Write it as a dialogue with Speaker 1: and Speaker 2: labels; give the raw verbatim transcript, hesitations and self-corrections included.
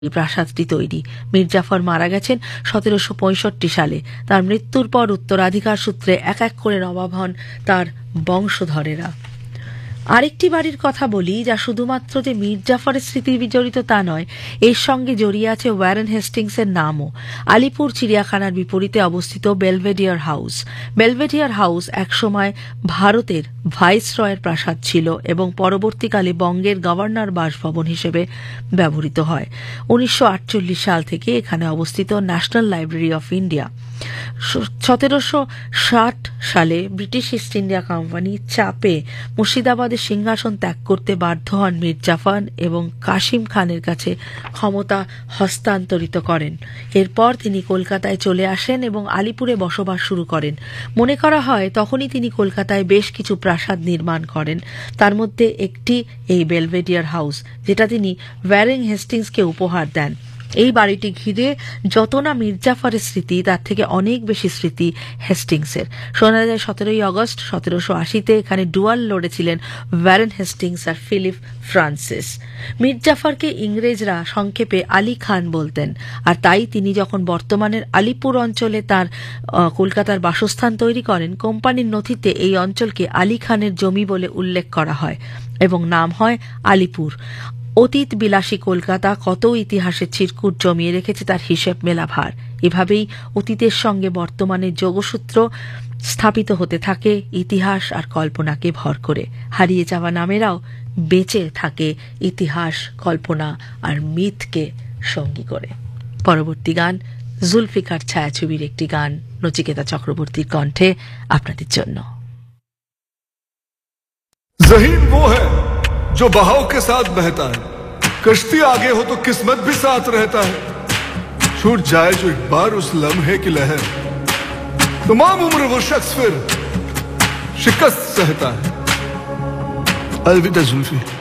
Speaker 1: প্রাসাদটি তৈরি। মীর জাফর মারা গেছেন সতেরোশো পঁয়ষট্টি সালে। তার মৃত্যুর পর উত্তরাধিকার সূত্রে এক এক করে নবাব হন তার বংশধরেরা। আরেকটি বাড়ির কথা বলি, যা শুধুমাত্র যে মীর জাফরের স্মৃতি বিজড়িত তা নয়, এর সঙ্গে জড়িয়ে আছে ওয়ারেন হেস্টিংসের নামও। আলিপুর চিড়িয়াখানার বিপরীতে অবস্থিত বেলভেডিয়ার হাউস। বেলভেডিয়ার হাউস একসময় ভারতের ভাইসরয়ের প্রাসাদ ছিল এবং পরবর্তীকালে বঙ্গের গভর্নর বাসভবন হিসেবে ব্যবহৃত হয়। উনিশশো আটচল্লিশ সাল থেকে এখানে অবস্থিত ন্যাশনাল লাইব্রেরি অফ ইন্ডিয়া। সতেরোশো ষাট সালে ব্রিটিশ ইস্ট ইন্ডিয়া কোম্পানি চাপে মুর্শিদাবাদের সিংহাসন ত্যাগ করতে বাধ্য হন মীর জাফর এবং কাসিম খানের কাছে ক্ষমতা হস্তান্তরিত করেন। এরপর তিনি কলকাতায় চলে আসেন এবং আলিপুরে বসবাস শুরু করেন। মনে করা হয় তখনই তিনি কলকাতায় বেশ কিছু প্রাসাদ নির্মাণ করেন, তার মধ্যে একটি এই বেলভেডিয়ার হাউস, যেটা তিনি ওয়ারেন হেস্টিংসকে উপহার দেন। এই বাড়িটি ঘিরে যত না মীর জাফরের স্মৃতি, তার থেকে অনেক বেশি স্মৃতি হেস্টিংসের। শোনা যায় সতেরোই আগস্ট সতেরোশো আশিতে এখানে ডুয়াল লড়েছিলেন ওয়ারেন হেস্টিংস আর ফিলিপ ফ্রান্সিস। মীর জাফরকে ইংরেজরা সংক্ষেপে আলী খান বলতেন, আর তাই তিনি যখন বর্তমানের আলিপুর অঞ্চলে তার কলকাতার বাসস্থান তৈরি করেন, কোম্পানির নথিতে এই অঞ্চলকে আলী খানের জমি বলে উল্লেখ করা হয় এবং নাম হয় আলিপুর। অতীত বিলাসী কলকাতা কত ইতিহাসের চিরকুট জমিয়ে রেখেছে তার হিসেব মেলা ভার। এভাবেই অতীতের সঙ্গে বর্তমানের যোগসূত্র স্থাপিত হতে থাকে ইতিহাস আর কল্পনাকে ভর করে। হারিয়ে যাওয়া নামেরাও বেঁচে থাকে ইতিহাস, কল্পনা আর মিথকে সঙ্গী করে। পরবর্তী গান জুলফিকার ছায়াছবির একটি গান নচিকেতা চক্রবর্তীর কণ্ঠে আপনাদের জন্য।
Speaker 2: ज़हीन वो है जो बहाव के साथ बहता है, कश्ती आगे हो तो किस्मत भी साथ रहता है। छूट जाए जो एक बार उस लम्हे की लहर, तमाम उम्र वो शख्स फिर शिकस्त सहता है। अलविदा जुल्फी।